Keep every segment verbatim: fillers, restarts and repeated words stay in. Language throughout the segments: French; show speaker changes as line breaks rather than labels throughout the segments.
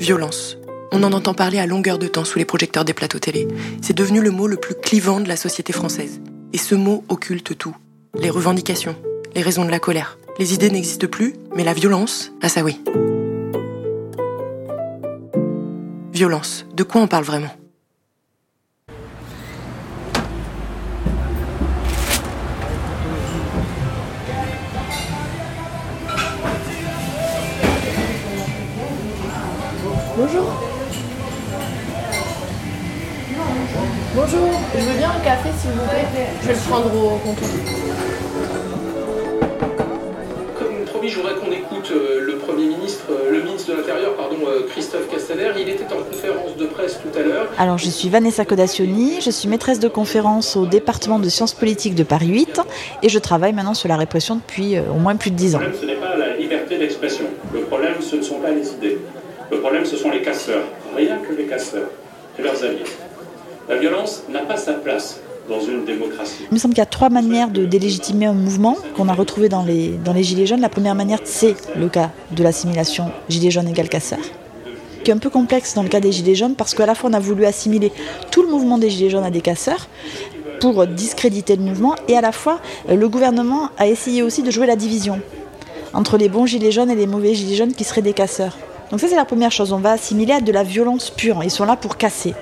Violence. On en entend parler à longueur de temps sous les projecteurs des plateaux télé. C'est devenu le mot le plus clivant de la société française. Et ce mot occulte tout. Les revendications, les raisons de la colère. Les idées n'existent plus, mais la violence, ah ça oui. Violence, de quoi on parle vraiment ?
Bonjour. Bonjour, je veux bien un café s'il vous plaît. Je vais le prendre au comptoir.
Comme promis, je voudrais qu'on écoute le Premier ministre, le ministre de l'Intérieur, pardon, Christophe Castaner. Il était en conférence de presse tout à l'heure.
Alors, je suis Vanessa Codacioni, je suis maîtresse de conférence au département de sciences politiques de Paris huit et je travaille maintenant sur la répression depuis euh, au moins plus de dix ans.
Le problème, ce n'est pas la liberté d'expression. Le problème, ce ne sont pas les idées. Le problème, ce sont les casseurs. Rien que les casseurs. C'est leurs alliés. La violence n'a pas sa place dans une démocratie.
Il me semble qu'il y a trois manières de délégitimer un mouvement qu'on a retrouvé dans les, dans les Gilets jaunes. La première manière, c'est le cas de l'assimilation Gilets jaunes égale casseurs, qui est un peu complexe dans le cas des Gilets jaunes parce qu'à la fois on a voulu assimiler tout le mouvement des Gilets jaunes à des casseurs pour discréditer le mouvement et à la fois le gouvernement a essayé aussi de jouer la division entre les bons Gilets jaunes et les mauvais Gilets jaunes qui seraient des casseurs. Donc ça c'est la première chose, on va assimiler à de la violence pure, ils sont là pour casser.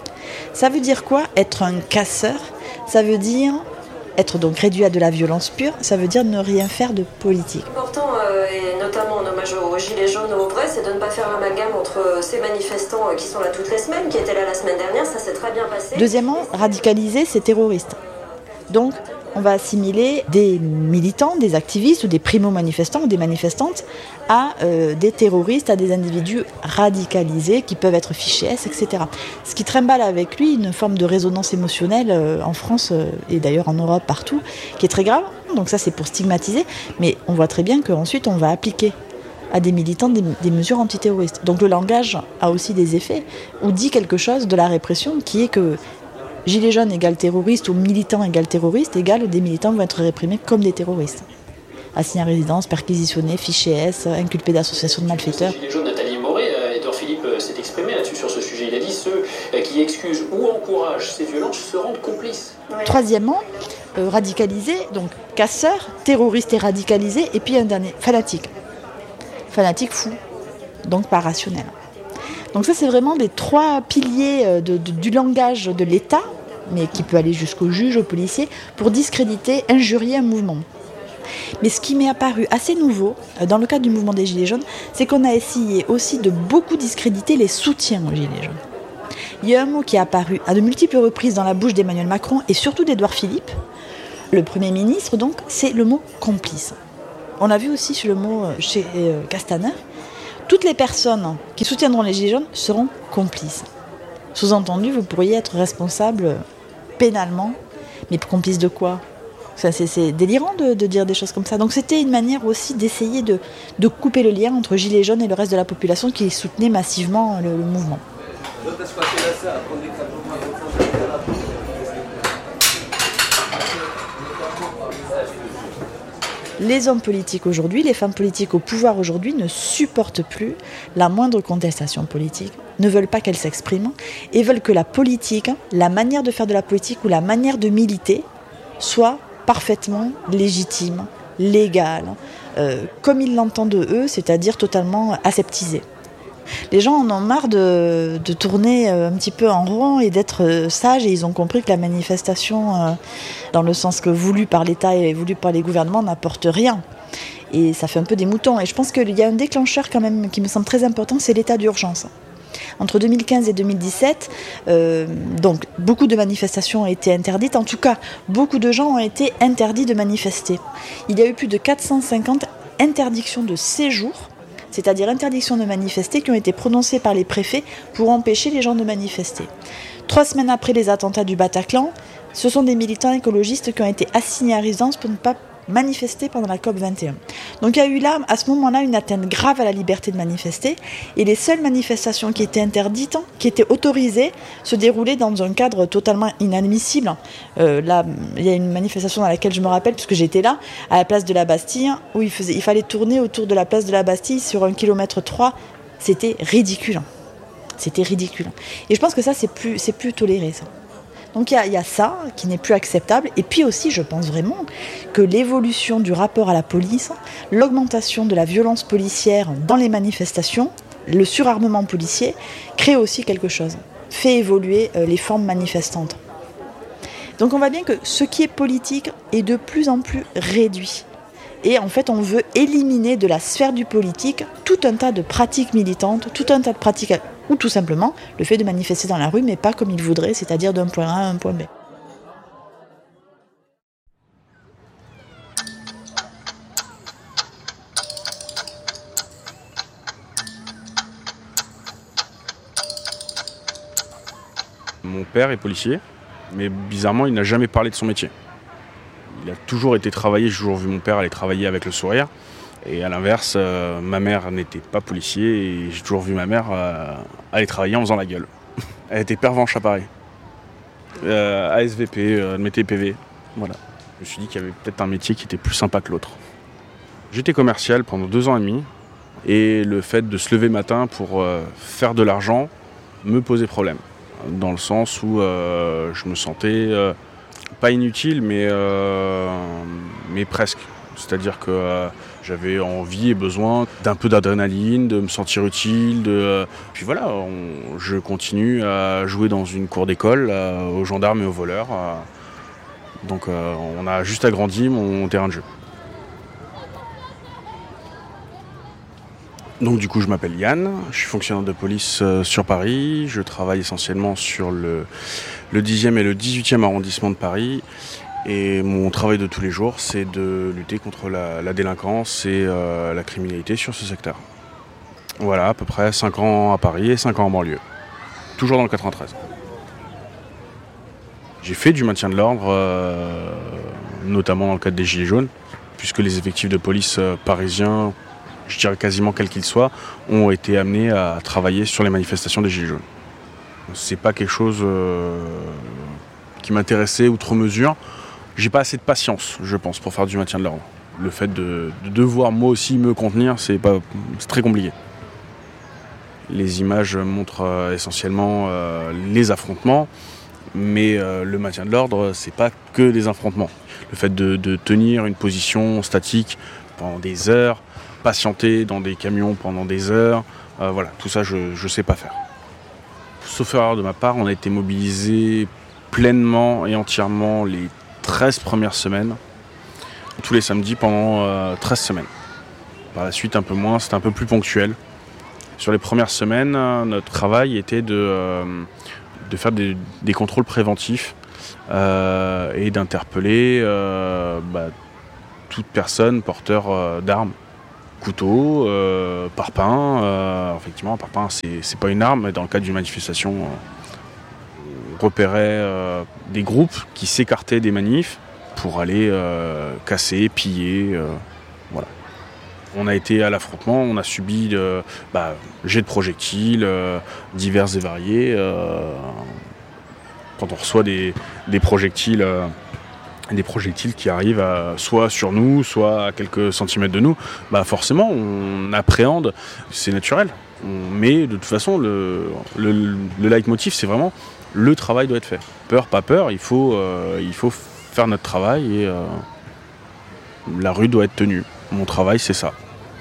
Ça veut dire quoi, être un casseur ? Ça veut dire être donc réduit à de la violence pure, ça veut dire ne rien faire de politique.
L'important, euh, et notamment en hommage aux Gilets jaunes au vrai, c'est de ne pas faire l'amalgame entre ces manifestants qui sont là toutes les semaines, qui étaient là la semaine dernière, ça s'est très bien passé.
Deuxièmement, radicaliser, c'est terroriste. Donc, on va assimiler des militants, des activistes ou des primo-manifestants ou des manifestantes à euh, des terroristes, à des individus radicalisés qui peuvent être fichés S, et cetera. Ce qui trimballe avec lui une forme de résonance émotionnelle euh, en France euh, et d'ailleurs en Europe partout, qui est très grave. Donc ça c'est pour stigmatiser, mais on voit très bien qu'ensuite on va appliquer à des militants des, des mesures antiterroristes. Donc le langage a aussi des effets ou dit quelque chose de la répression qui est que Gilets jaunes égale terroristes ou militants égale terroristes égale des militants vont être réprimés comme des terroristes. Assignés à résidence, perquisitionnés, fichés S, inculpés d'association de malfaiteurs.
Gilets jaunes, Nathalie Moret, Edouard Philippe s'est exprimé là-dessus sur ce sujet. Il a dit ceux qui excusent ou encouragent ces violences se rendent complices.
Ouais. Troisièmement, euh, radicalisé, donc casseur, terroriste et radicalisé, et puis un dernier, fanatique. Fanatique fou, donc pas rationnel. Donc ça, c'est vraiment les trois piliers de, de, du langage de l'État, mais qui peut aller jusqu'au juge, au policier, pour discréditer, injurier un mouvement. Mais ce qui m'est apparu assez nouveau, dans le cas du mouvement des Gilets jaunes, c'est qu'on a essayé aussi de beaucoup discréditer les soutiens aux Gilets jaunes. Il y a un mot qui est apparu à de multiples reprises dans la bouche d'Emmanuel Macron et surtout d'Édouard Philippe, le Premier ministre, donc, c'est le mot complice. On a vu aussi le mot chez euh, Castaner. Toutes les personnes qui soutiendront les Gilets jaunes seront complices. Sous-entendu, vous pourriez être responsable pénalement, mais complice de quoi ? Ça, c'est, c'est délirant de, de dire des choses comme ça. Donc c'était une manière aussi d'essayer de, de couper le lien entre Gilets jaunes et le reste de la population qui soutenait massivement le, le mouvement. Les hommes politiques aujourd'hui, les femmes politiques au pouvoir aujourd'hui ne supportent plus la moindre contestation politique, ne veulent pas qu'elle s'exprime et veulent que la politique, la manière de faire de la politique ou la manière de militer soit parfaitement légitime, légale, euh, comme ils l'entendent eux, c'est-à-dire totalement aseptisée. Les gens en ont marre de, de tourner un petit peu en rond et d'être sages et ils ont compris que la manifestation, euh, dans le sens que voulu par l'État et voulu par les gouvernements, n'apporte rien. Et ça fait un peu des moutons. Et je pense qu'il y a un déclencheur quand même qui me semble très important, c'est l'état d'urgence. Entre deux mille quinze et deux mille dix-sept, euh, donc beaucoup de manifestations ont été interdites. En tout cas, beaucoup de gens ont été interdits de manifester. Il y a eu plus de quatre cent cinquante interdictions de séjour, c'est-à-dire interdictions de manifester, qui ont été prononcées par les préfets pour empêcher les gens de manifester. Trois semaines après les attentats du Bataclan, ce sont des militants écologistes qui ont été assignés à résidence pour ne pas manifester pendant la COP vingt et un. Donc il y a eu là, à ce moment-là, une atteinte grave à la liberté de manifester, et les seules manifestations qui étaient interdites, qui étaient autorisées, se déroulaient dans un cadre totalement inadmissible. Euh, là, il y a une manifestation dans laquelle je me rappelle, puisque j'étais là, à la place de la Bastille, où il, faisait, il fallait tourner autour de la place de la Bastille sur un kilomètre trois, c'était ridicule. C'était ridicule. Et je pense que ça, c'est plus, c'est plus toléré, ça. Donc il y, y a ça qui n'est plus acceptable. Et puis aussi, je pense vraiment que l'évolution du rapport à la police, l'augmentation de la violence policière dans les manifestations, le surarmement policier, crée aussi quelque chose, fait évoluer euh, les formes manifestantes. Donc on voit bien que ce qui est politique est de plus en plus réduit. Et en fait, on veut éliminer de la sphère du politique tout un tas de pratiques militantes, tout un tas de pratiques, ou tout simplement le fait de manifester dans la rue, mais pas comme il voudrait, c'est-à-dire d'un point A à un point B.
Mon père est policier, mais bizarrement, il n'a jamais parlé de son métier. Il a toujours été travaillé, j'ai toujours vu mon père aller travailler avec le sourire. Et à l'inverse, euh, ma mère n'était pas policier et j'ai toujours vu ma mère euh, aller travailler en faisant la gueule. Elle était pervenche à Paris. Euh, A S V P, euh, elle mettait P V. Voilà. Je me suis dit qu'il y avait peut-être un métier qui était plus sympa que l'autre. J'étais commercial pendant deux ans et demi. Et le fait de se lever matin pour euh, faire de l'argent me posait problème. Dans le sens où euh, je me sentais, euh, pas inutile, mais, euh, mais presque. C'est-à-dire que euh, j'avais envie et besoin d'un peu d'adrénaline, de me sentir utile. De, euh, puis voilà, on, je continue à jouer dans une cour d'école, euh, aux gendarmes et aux voleurs. Euh, donc euh, on a juste agrandi mon terrain de jeu. Donc du coup je m'appelle Yann, je suis fonctionnaire de police euh, sur Paris, je travaille essentiellement sur le, le dixième et le dix-huitième arrondissement de Paris et mon travail de tous les jours c'est de lutter contre la, la délinquance et euh, la criminalité sur ce secteur. Voilà, à peu près cinq ans à Paris et cinq ans en banlieue, toujours dans le quatre-vingt-treize. J'ai fait du maintien de l'ordre, euh, notamment dans le cadre des Gilets jaunes, puisque les effectifs de police euh, parisiens, je dirais quasiment quels qu'ils soient, ont été amenés à travailler sur les manifestations des Gilets jaunes. C'est pas quelque chose euh, qui m'intéressait outre mesure. J'ai pas assez de patience, je pense, pour faire du maintien de l'ordre. Le fait de, de devoir moi aussi me contenir, c'est, pas, c'est très compliqué. Les images montrent euh, essentiellement euh, les affrontements, mais euh, le maintien de l'ordre, c'est pas que des affrontements. Le fait de, de tenir une position statique pendant des heures, patienter dans des camions pendant des heures, euh, voilà, tout ça je ne sais pas faire. Sauf erreur de ma part, on a été mobilisés pleinement et entièrement les treize premières semaines, tous les samedis pendant euh, treize semaines. Par la suite un peu moins, c'était un peu plus ponctuel. Sur les premières semaines, notre travail était de, euh, de faire des, des contrôles préventifs euh, et d'interpeller euh, bah, toute personne porteur euh, d'armes. Couteau, euh, parpaing, euh, effectivement un parpaing c'est, c'est pas une arme, mais dans le cadre d'une manifestation, euh, on repérait euh, des groupes qui s'écartaient des manifs pour aller euh, casser, piller, euh, voilà. On a été à l'affrontement, on a subi de, bah, jets de projectiles euh, divers et variés. Euh, quand on reçoit des, des projectiles euh, des projectiles qui arrivent à, soit sur nous, soit à quelques centimètres de nous, bah forcément on appréhende, c'est naturel. On, mais de toute façon, le, le, le leitmotiv, c'est vraiment le travail doit être fait. Peur, pas peur, il faut, euh, il faut faire notre travail et euh, la rue doit être tenue. Mon travail, c'est ça.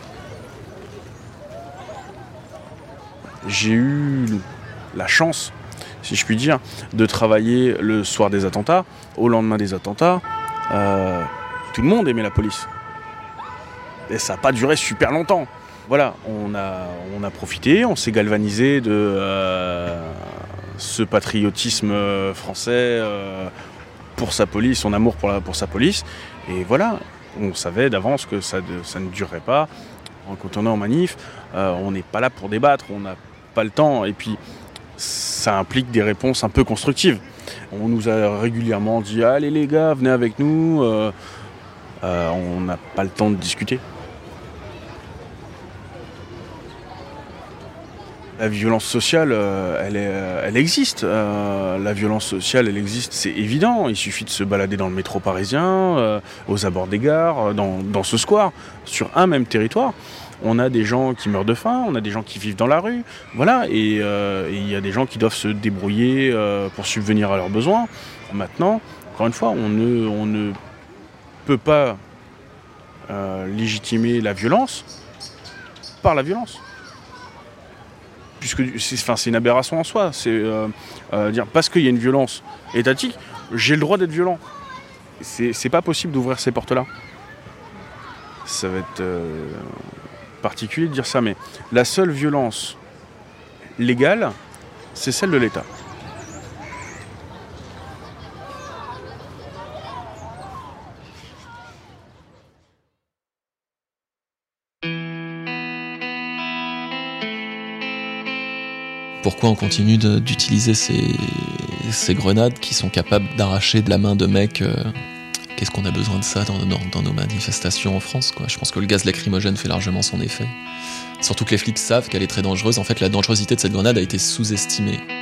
J'ai eu la chance, si je puis dire, de travailler le soir des attentats. Au lendemain des attentats, euh, tout le monde aimait la police. Et ça n'a pas duré super longtemps. Voilà, on a, on a profité, on s'est galvanisé de euh, ce patriotisme français euh, pour sa police, son amour pour, la, pour sa police. Et voilà, on savait d'avance que ça, de, ça ne durerait pas. Quand on est en manif, euh, on n'est pas là pour débattre, on n'a pas le temps. Et puis, ça implique des réponses un peu constructives. On nous a régulièrement dit « Allez les gars, venez avec nous euh, ». Euh, on n'a pas le temps de discuter. La violence sociale, euh, elle, est, elle existe. Euh, la violence sociale, elle existe, c'est évident. Il suffit de se balader dans le métro parisien, euh, aux abords des gares, dans, dans ce square, sur un même territoire. on a des gens qui meurent de faim, on a des gens qui vivent dans la rue, voilà, et il euh, y a des gens qui doivent se débrouiller euh, pour subvenir à leurs besoins. Maintenant, encore une fois, on ne, on ne peut pas euh, légitimer la violence par la violence. Puisque c'est, enfin, c'est une aberration en soi. C'est euh, euh, dire parce qu'il y a une violence étatique, j'ai le droit d'être violent. C'est, c'est pas possible d'ouvrir ces portes-là. Ça va être euh, particulier de dire ça, mais la seule violence légale, c'est celle de l'État.
Pourquoi on continue de, d'utiliser ces, ces grenades qui sont capables d'arracher de la main de mecs euh, Qu'est-ce qu'on a besoin de ça dans, dans, dans nos manifestations en France, quoi. Je pense que le gaz lacrymogène fait largement son effet. Surtout que les flics savent qu'elle est très dangereuse. En fait, la dangerosité de cette grenade a été sous-estimée.